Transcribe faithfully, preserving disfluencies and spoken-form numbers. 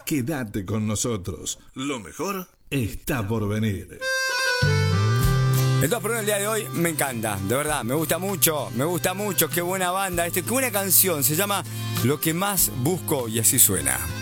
Quédate con nosotros. Lo mejor está por venir. El dos por uno el día de hoy me encanta, de verdad, me gusta mucho, me gusta mucho, qué buena banda, este, qué buena canción, se llama Lo que más busco y así suena.